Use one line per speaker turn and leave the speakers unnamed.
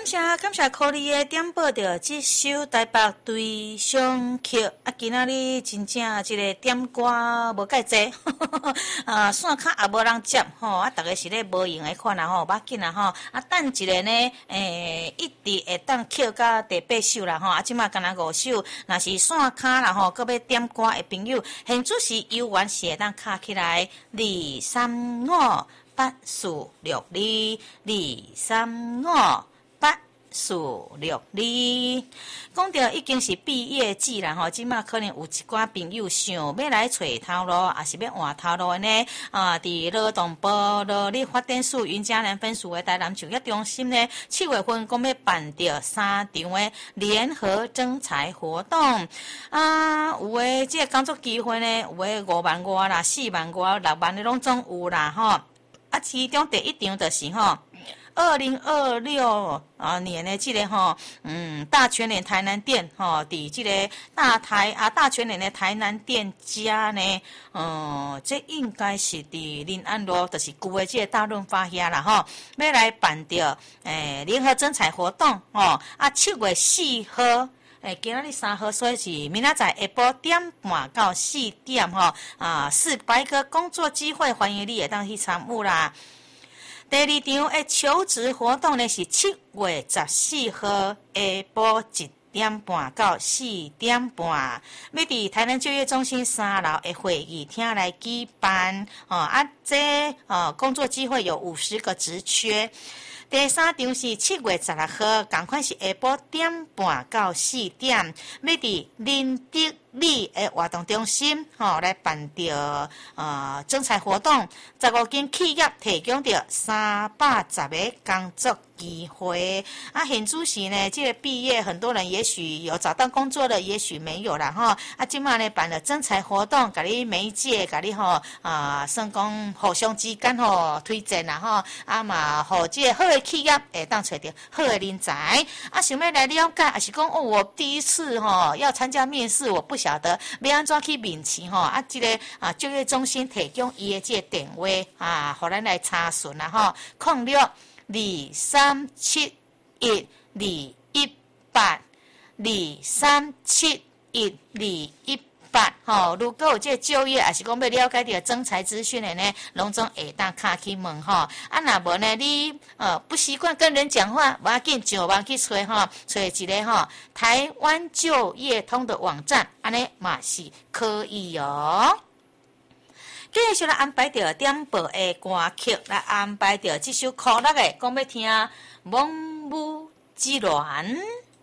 感谢科里的点播着这首台北对上曲今仔日真正这个点歌无介济，线卡也无人接大家是咧无用的款无要紧等一个呢，一直会当曲到第8首啦即马敢若5首，若是线卡啦搁要点歌的朋友，现主是有缘是会当卡起来2358462 2358462。讲到已经是毕业季啦即马可能有一寡朋友想要来找头路，也是要换头路的呢。伫劳动部劳力发展署云嘉南分署的台南就业中心呢，7月份讲要办着3场的联合征才活动。有的这个工作机会呢，有的5万外啦、4万外、6万的拢总有啦其中第1场就是2026年的这个大全联台南店伫这个大全联的台南店家呢，这应该是伫临安路，就是旧的这个大润发遐啦要来办着联合征才活动7月4号。今仔日3号，所以是明仔载下晡1点半到4点400个工作机会，欢迎你会当去参与啦。第2场的求职活动呢是7月14号下晡1点半到4点半，要伫台南就业中心3楼的会议厅来举办这工作机会有50个职缺。第3场是7月16号，同款是下晡1点半到4点，要伫林德里的活动中心来办着征才活动，15间企业提供着310个工作机会。现主是呢，这个毕业很多人也许有找到工作了，也许没有啦今嘛呢办了征才活动，甲你媒介，甲你算讲互相之间推荐啦嘛，互这个好的企业会当找到好的人才想要来了解，也是讲我第一次要参加面试，我不晓得要安怎去面试这个就业中心提供伊的这个电话互咱来查询啦0623712182371218如果有这个就业，也是讲要了解到征才资讯的呢，拢总会当卡去问若无呢，你不习惯跟人讲话，无要紧，上网去找找一个台湾就业通的网站，安尼嘛是可以继续来安排着点播的歌曲，来安排着这首可乐的，讲要听《梦舞之恋》。